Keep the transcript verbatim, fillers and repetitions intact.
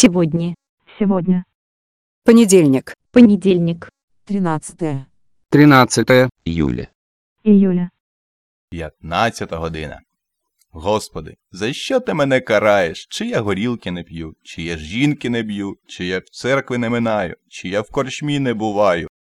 Сегодня. Сегодня. Понедельник. Понедельник. тринадцатое тринадцатое июля, июля. П'ятнадцята година. Господи, за що ти мене караєш? Чи я горілки не п'ю, чи я жінки не б'ю, чи я в церкви не минаю, чи я в корчмі не буваю?